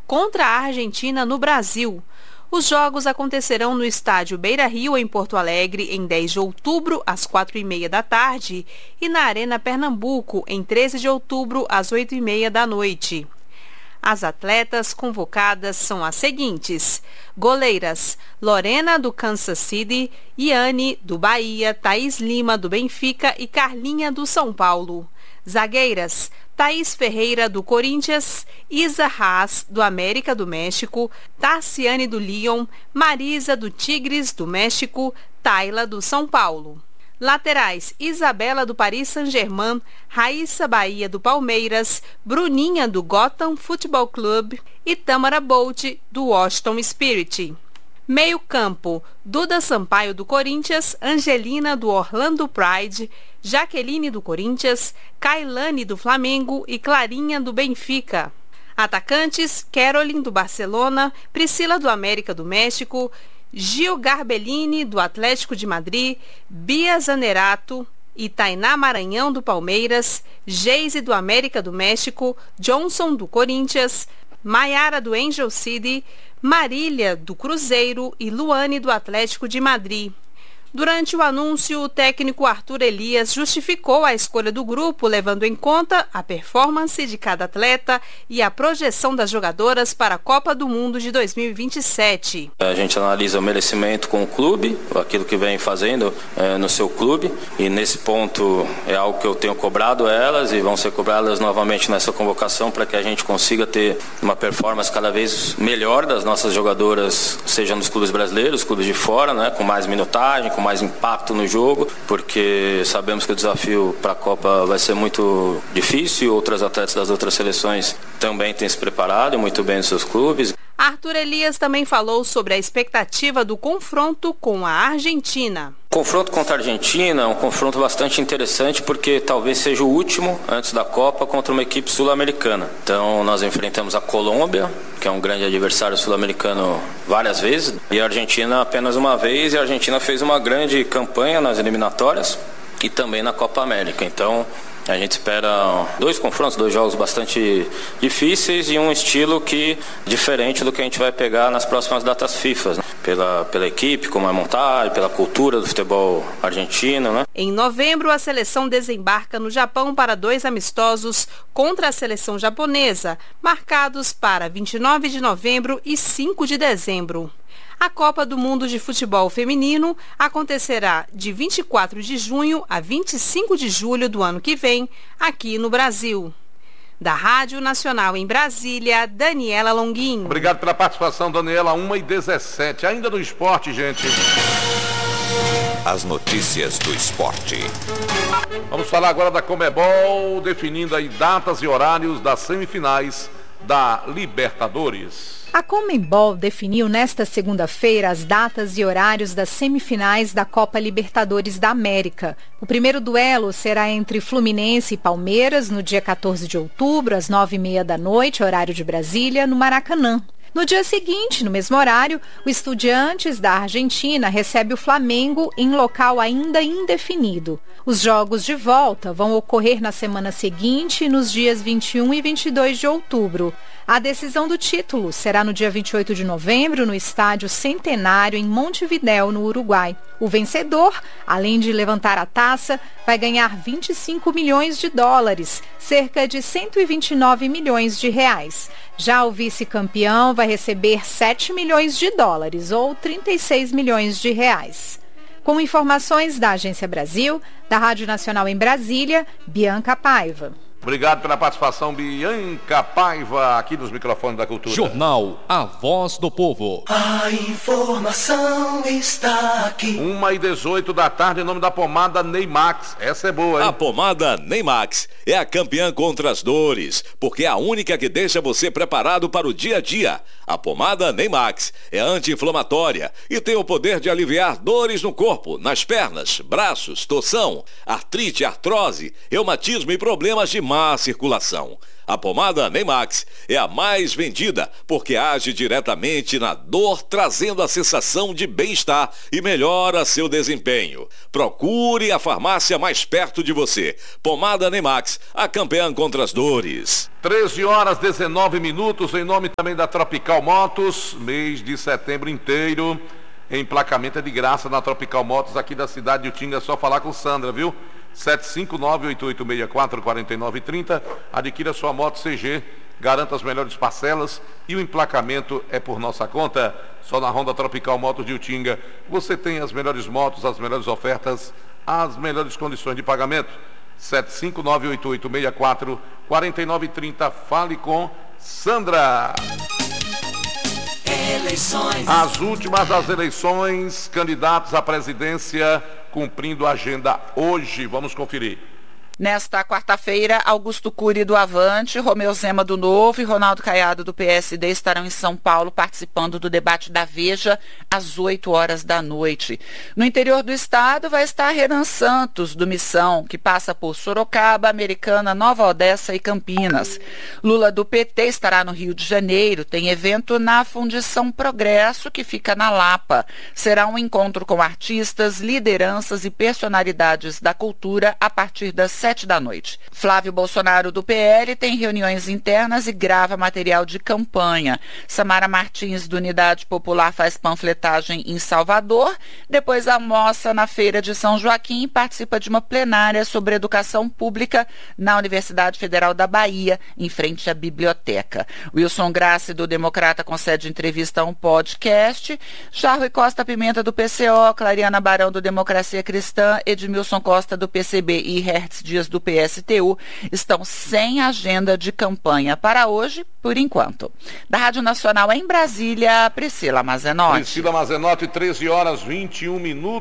contra a Argentina no Brasil. Os jogos acontecerão no estádio Beira-Rio, em Porto Alegre, em 10 de outubro, às 4h30 da tarde, e na Arena Pernambuco, em 13 de outubro, às 8h30 da noite. As atletas convocadas são as seguintes: goleiras: Lorena, do Kansas City, Iane, do Bahia, Thaís Lima, do Benfica e Carlinha, do São Paulo. Zagueiras: Thaís Ferreira, do Corinthians, Isa Haas, do América do México, Tarciane, do Lyon, Marisa, do Tigres do México, Tayla, do São Paulo. Laterais: Isabela, do Paris Saint-Germain, Raíssa Bahia, do Palmeiras, Bruninha, do Gotham Futebol Clube e Tamara Bolt, do Washington Spirit. Meio campo: Duda Sampaio, do Corinthians, Angelina, do Orlando Pride, Jaqueline, do Corinthians, Kailane, do Flamengo e Clarinha, do Benfica. Atacantes: Caroline, do Barcelona, Priscila, do América do México, Gil Garbellini, do Atlético de Madrid, Bia Zanerato e Tainá Maranhão, do Palmeiras, Geise, do América do México, Johnson, do Corinthians, Maiara, do Angel City, Marília, do Cruzeiro e Luane, do Atlético de Madrid. Durante o anúncio, o técnico Arthur Elias justificou a escolha do grupo, levando em conta a performance de cada atleta e a projeção das jogadoras para a Copa do Mundo de 2027. A gente analisa o merecimento com o clube, aquilo que vem fazendo no seu clube, e nesse ponto é algo que eu tenho cobrado elas e vão ser cobradas novamente nessa convocação para que a gente consiga ter uma performance cada vez melhor das nossas jogadoras, seja nos clubes brasileiros, clubes de fora, né, com mais minutagem, com mais impacto no jogo, porque sabemos que o desafio para a Copa vai ser muito difícil e outras atletas das outras seleções também têm se preparado muito bem nos seus clubes. Arthur Elias também falou sobre a expectativa do confronto com a Argentina. O confronto contra a Argentina é um confronto bastante interessante porque talvez seja o último antes da Copa contra uma equipe sul-americana. Então nós enfrentamos a Colômbia, que é um grande adversário sul-americano várias vezes, e a Argentina apenas uma vez, e a Argentina fez uma grande campanha nas eliminatórias e também na Copa América. Então a gente espera dois confrontos, dois jogos bastante difíceis e um estilo que diferente do que a gente vai pegar nas próximas datas FIFA, né? Pela equipe, como é montada, pela cultura do futebol argentino, né? Em novembro, a seleção desembarca no Japão para 2 amistosos contra a seleção japonesa, marcados para 29 de novembro e 5 de dezembro. A Copa do Mundo de Futebol Feminino acontecerá de 24 de junho a 25 de julho do ano que vem, aqui no Brasil. Da Rádio Nacional em Brasília, Daniela Longuinho. Obrigado pela participação, Daniela. 1h17. Ainda no esporte, gente. As notícias do esporte. Vamos falar agora da Conmebol, definindo aí datas e horários das semifinais da Libertadores. A Conmebol definiu nesta segunda-feira as datas e horários das semifinais da Copa Libertadores da América. O primeiro duelo será entre Fluminense e Palmeiras no dia 14 de outubro, às 9h30 da noite, horário de Brasília, no Maracanã. No dia seguinte, no mesmo horário, o Estudiantes da Argentina recebe o Flamengo em local ainda indefinido. Os jogos de volta vão ocorrer na semana seguinte, nos dias 21 e 22 de outubro. A decisão do título será no dia 28 de novembro, no Estádio Centenário, em Montevidéu, no Uruguai. O vencedor, além de levantar a taça, vai ganhar 25 milhões de dólares, cerca de 129 milhões de reais. Já o vice-campeão vai receber 7 milhões de dólares, ou 36 milhões de reais. Com informações da Agência Brasil, da Rádio Nacional em Brasília, Bianca Paiva. Obrigado pela participação, Bianca Paiva, aqui nos microfones da Cultura. Jornal A Voz do Povo. A informação está aqui. 1h18 da tarde, em nome da pomada Neymax. Essa é boa, hein? A pomada Neymax é a campeã contra as dores, porque é a única que deixa você preparado para o dia a dia. A pomada Neymax é anti-inflamatória e tem o poder de aliviar dores no corpo, nas pernas, braços, torção, artrite, artrose, reumatismo e problemas de má má circulação. A pomada Neymax é a mais vendida porque age diretamente na dor, trazendo a sensação de bem-estar e melhora seu desempenho. Procure a farmácia mais perto de você. Pomada Neymax, a campeã contra as dores. 13h19, em nome também da Tropical Motos, mês de setembro inteiro. Emplacamento é de graça na Tropical Motos aqui da cidade de Utinga, é só falar com Sandra, viu? 759-8864-4930. Adquira sua moto CG, garanta as melhores parcelas e o emplacamento é por nossa conta. Só na Honda Tropical Motos de Utinga você tem as melhores motos, as melhores ofertas, as melhores condições de pagamento. 759-8864-4930. Fale com Sandra. Eleições. As últimas das eleições, candidatos à presidência cumprindo a agenda hoje. Vamos conferir. Nesta quarta-feira, Augusto Cury do Avante, Romeu Zema do Novo e Ronaldo Caiado do PSD estarão em São Paulo participando do debate da Veja às 8 horas da noite. No interior do estado vai estar Renan Santos do Missão, que passa por Sorocaba, Americana, Nova Odessa e Campinas. Lula do PT estará no Rio de Janeiro, tem evento na Fundição Progresso, que fica na Lapa. Será um encontro com artistas, lideranças e personalidades da cultura a partir das 7 da noite. Flávio Bolsonaro do PL tem reuniões internas e grava material de campanha. Samara Martins do Unidade Popular faz panfletagem em Salvador, depois almoça na Feira de São Joaquim e participa de uma plenária sobre educação pública na Universidade Federal da Bahia, em frente à biblioteca. Wilson Grassi do Democrata concede entrevista a um podcast. Já Rui Costa Pimenta do PCO, Clariana Barão do Democracia Cristã, Edmilson Costa do PCB e Hertz Dias do PSTU estão sem agenda de campanha para hoje, por enquanto. Da Rádio Nacional em Brasília, Priscila Mazenotti. Priscila Mazenotti, 13h21,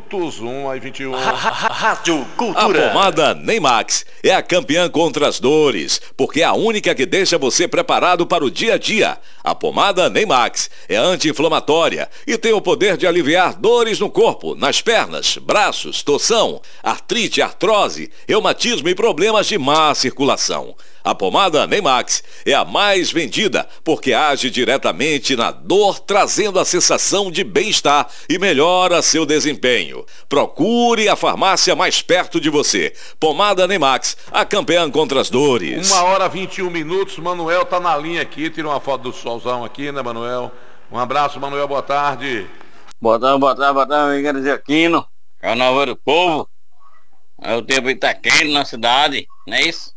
1h21. Rádio Cultura. A pomada Neymax é a campeã contra as dores, porque é a única que deixa você preparado para o dia a dia. A pomada Neymax é anti-inflamatória e tem o poder de aliviar dores no corpo, nas pernas, braços, torção, artrite, artrose, reumatismo e problemas de má circulação. A pomada Neymax é a mais vendida porque age diretamente na dor, trazendo a sensação de bem-estar e melhora seu desempenho. Procure a farmácia mais perto de você. Pomada Neymax, a campeã contra as dores. 1h21, Manuel tá na linha aqui, tira uma foto do solzão aqui, né, Manuel? Um abraço, Manuel, boa tarde. Boa tarde, amigo de Aquino, Carnaval do Povo. O tempo está quente na cidade, não é isso?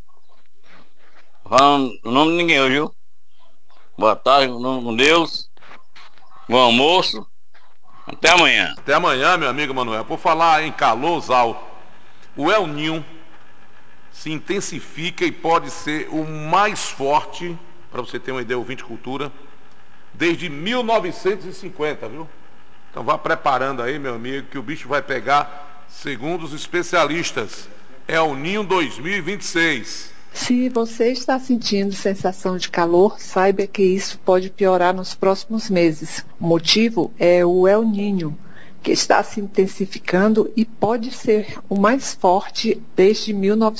Falando o nome de ninguém hoje, viu? Boa tarde, com Deus. Bom almoço. Até amanhã. Até amanhã, meu amigo Manuel. Por falar em calor, Zal, o El Niño se intensifica e pode ser o mais forte, para você ter uma ideia, ouvinte cultura, desde 1950, viu? Então vá preparando aí, meu amigo, que o bicho vai pegar. Segundo os especialistas, El Niño 2026. Se você está sentindo sensação de calor, saiba que isso pode piorar nos próximos meses. O motivo é o El Niño, que está se intensificando e pode ser o mais forte desde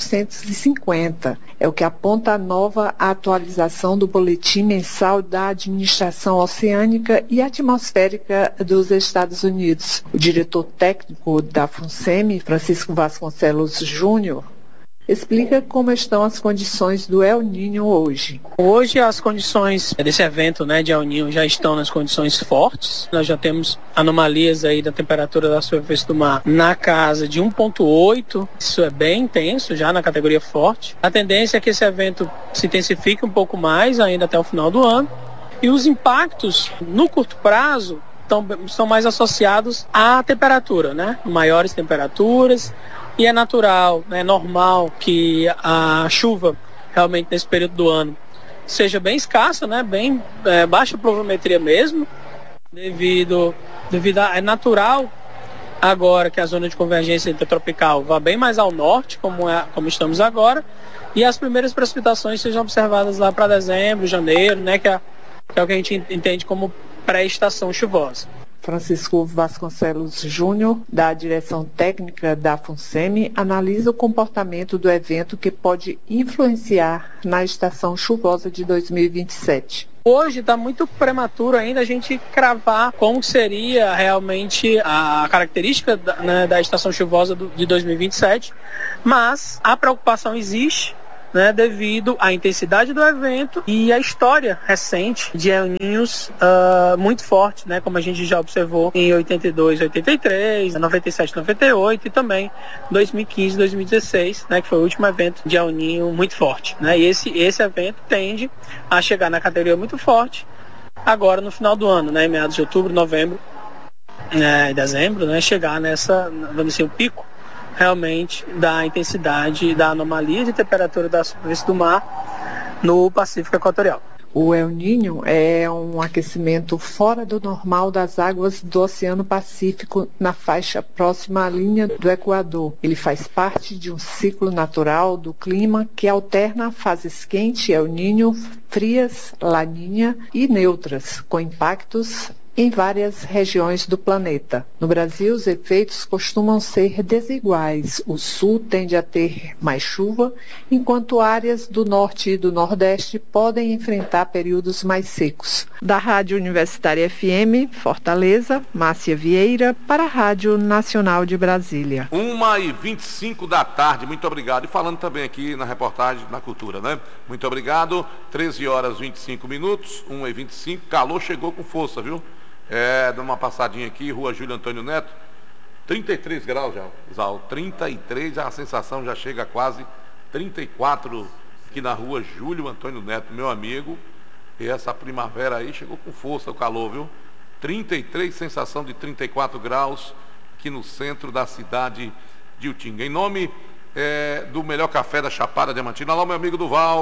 1950. É o que aponta a nova atualização do Boletim Mensal da Administração Oceânica e Atmosférica dos Estados Unidos. O diretor técnico da FUNSEMI, Francisco Vasconcelos Júnior, explica como estão as condições do El Niño hoje. Hoje as condições desse evento, de El Niño já estão nas condições fortes. Nós já temos anomalias aí da temperatura da superfície do mar na casa de 1,8. Isso é bem intenso, já na categoria forte. A tendência é que esse evento se intensifique um pouco mais ainda até o final do ano. E os impactos no curto prazo estão mais associados à temperatura, maiores temperaturas. E é natural, é normal que a chuva realmente nesse período do ano seja bem escassa, bem baixa pluviometria mesmo, devido a, é natural agora que a zona de convergência intertropical vá bem mais ao norte, como estamos agora, e as primeiras precipitações sejam observadas lá para dezembro, janeiro, que é o que a gente entende como pré-estação chuvosa. Francisco Vasconcelos Júnior, da direção técnica da FUNSEMI, analisa o comportamento do evento que pode influenciar na estação chuvosa de 2027. Hoje está muito prematuro ainda a gente cravar como seria realmente a característica da estação chuvosa de 2027, mas a preocupação existe, né, devido à intensidade do evento e à história recente de El Niños muito forte, né, como a gente já observou em 82, 83, 97, 98 e também 2015, 2016, né, que foi o último evento de El Niño muito forte, né, e esse evento tende a chegar na categoria muito forte agora no final do ano, né, em meados de outubro, novembro, dezembro, né, chegar nessa, vamos dizer, o pico realmente da intensidade da anomalia de temperatura da superfície do mar no Pacífico Equatorial. O El Niño é um aquecimento fora do normal das águas do Oceano Pacífico na faixa próxima à linha do Equador. Ele faz parte de um ciclo natural do clima que alterna fases quente, El Niño, frias, Laninha e neutras, com impactos em várias regiões do planeta. No Brasil, os efeitos costumam ser desiguais. O sul tende a ter mais chuva, enquanto áreas do norte e do nordeste podem enfrentar períodos mais secos. Da Rádio Universitária FM, Fortaleza, Márcia Vieira, para a Rádio Nacional de Brasília. 1h25 da tarde, muito obrigado. E falando também aqui na reportagem na Cultura, né? Muito obrigado. 13h25, 1h25, calor chegou com força, viu? Dando uma passadinha aqui, Rua Júlio Antônio Neto, 33 graus já, Zal, 33, a sensação já chega a quase 34 aqui na Rua Júlio Antônio Neto, meu amigo, e essa primavera aí chegou com força o calor, viu? 33, sensação de 34 graus aqui no centro da cidade de Utinga. Em nome do melhor café da Chapada Diamantina, olá meu amigo Duval.